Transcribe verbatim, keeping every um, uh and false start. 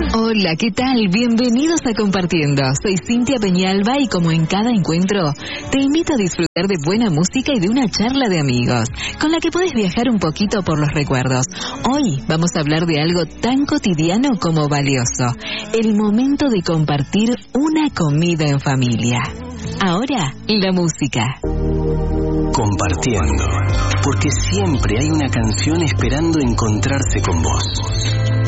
Hola, ¿qué tal? Bienvenidos a Compartiendo. Soy Cintia Peñalba y como en cada encuentro, te invito a disfrutar de buena música y de una charla de amigos, con la que puedes viajar un poquito por los recuerdos. Hoy vamos a hablar de algo tan cotidiano como valioso, el momento de compartir una comida en familia. Ahora, la música. Compartiendo, porque siempre hay una canción esperando encontrarse con vos.